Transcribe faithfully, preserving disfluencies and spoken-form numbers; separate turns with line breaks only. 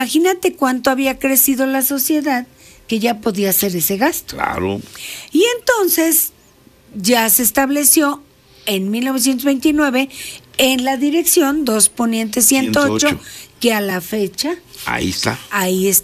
Imagínate cuánto había crecido la sociedad que ya podía hacer ese gasto.
Claro.
Y entonces ya se estableció en mil novecientos veintinueve en la dirección dos Poniente ciento ocho,
ciento ocho.
que a la fecha
Ahí está.
ahí está.